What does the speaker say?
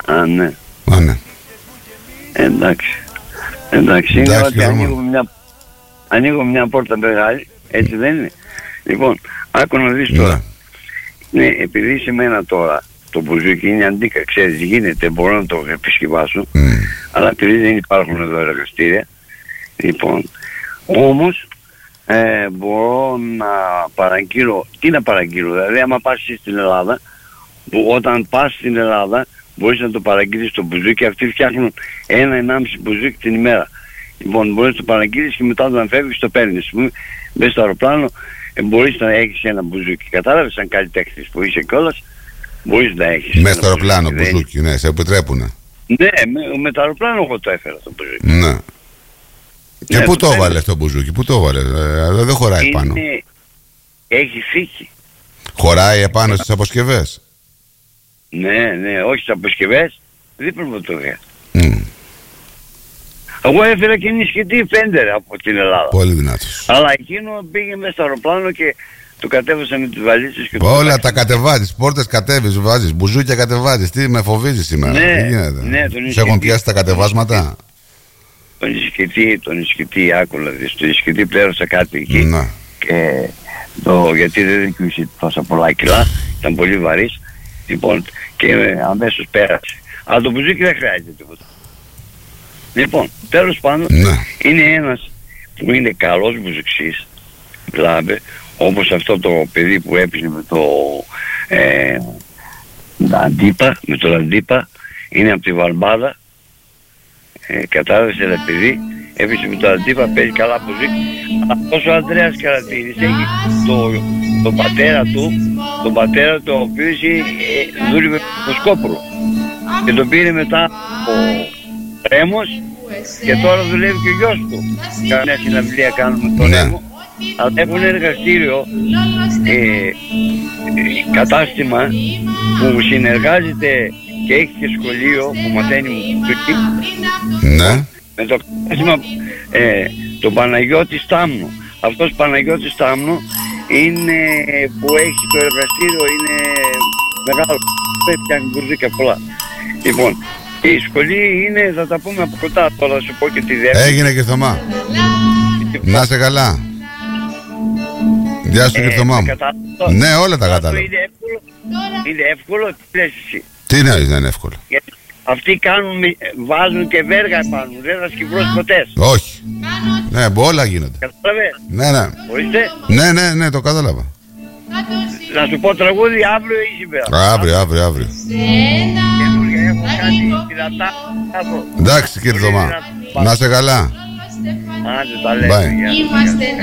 Α, ναι. Α, ναι. Εντάξει. Είναι ότι ανοίγω μια πόρτα μεγάλη, έτσι δεν είναι? Λοιπόν, άκου να δεις τώρα. Ναι, επειδή σε μένα τώρα το μπουζούκι είναι αντίκα, ξέρεις, γίνεται, μπορώ να το επισκευάσω, αλλά επειδή δεν υπάρχουν εδώ εργαστήρια, λοιπόν, όμως μπορώ να παραγγείλω, τι να παραγγείλω, δηλαδή άμα πας στην Ελλάδα, που όταν πας στην Ελλάδα μπορείς να το παραγγείλεις το μπουζούκι, αυτοί φτιάχνουν 1-1,5 μπουζούκι την ημέρα. Λοιπόν, μπορείς να το παραγγείλεις και μετά όταν φεύγεις το παίρνεις. Μπες στο αεροπλάνο, μπορείς να έχεις ένα μπουζούκι. Κατάλαβες, σαν καλλιτέχνης που είσαι κιόλας, μπορείς να έχεις. Μέσα στο αεροπλάνο μπουζούκι, ναι, σε επιτρέπουνε. Ναι, με το αεροπλάνο εγώ το έφερα το μπουζούκι. Ναι. Και πού το έβαλες το μπουζούκι, πού το έβαλες, δεν χωράει πάνω. Έχει θήκη. Χωράει επάνω στις αποσκευές. Ναι, όχι στις αποσκευές, δίπλα από το γεια. Εγώ έφερα και νησκητή Φέντερ από την Ελλάδα. Πολύ δυνατός. Αλλά εκείνο πήγε μέσα στο αεροπλάνο και το κατέβασα με τις βαλίτσες και όλα τα κατεβάζεις, πόρτες κατέβεις, βάζεις, μπουζούκια κατεβάζεις. Τι με φοβίζεις σήμερα? Ναι, τον σε έχουν πιάσει τα κατεβάσματα? Τον νησκητή, άκου να δεις, τον νησκητή πλέρωσα κάτι εκεί. Ναι. Και γιατί δεν δικαιούσε τόσα πολλά κιλά, ήταν πολύ βαρύς. Λοιπόν, και αμέσως πέρασε. Αλλά το μπουζούκι δεν χρειάζεται τίποτα. Λοιπόν, τέλος πάντων, είναι ένας που είναι καλός μπουζουξής, δηλαδή, όπως αυτό το παιδί που έπισε με το Αντίπα, είναι από τη Βαλμπάδα, κατάλαβες, ένα παιδί, έπισε με το Αντίπα, παίζει καλά μπουζούκι. Αυτός ο Ανδρέας Καρατήρης έχει τον πατέρα του, ο οποίος δούλευε στο Σκόπουλο και τον πήρε μετά ο Ρέμος και τώρα δουλεύει και ο γιος του. Καμιά συναυλία κάνουμε τον Ρέμο, αλλά έχουν εργαστήριο, κατάστημα που συνεργάζεται και έχει και σχολείο που μαθαίνει μουσική. Ναι. Με το κατάστημα τον Παναγιώτη Στάμνου. Αυτός Παναγιώτης Στάμνου είναι που έχει το εργαστήριο, είναι μεγάλο, φτιάχνει μπουζούκια πολλά. Λοιπόν, η σχολή είναι, θα τα πούμε από κοντά, τώρα θα σου πω και τη δεύτερη. Έγινε και Θωμά. Να είσαι καλά. Γεια σου και Θωμά μου. Ναι, όλα τα κατάλαβα. Είναι εύκολο, τι λες εσύ? Τι να είναι εύκολο? Αυτοί βάζουν και βέργα επάνω, δεν θα σκυβρώσει ποτέ. Όχι. Ναι, όλα γίνονται. Κατάλαβε? Ναι. Ναι, το κατάλαβα. Να σου πω τραγούδι αύριο ή σήμερα? Αύριο. Καινούργια, έχω κάτι πειρατά. Εντάξει κύριε Θωμά. Να είσαι καλά. Άντε τα λέμε.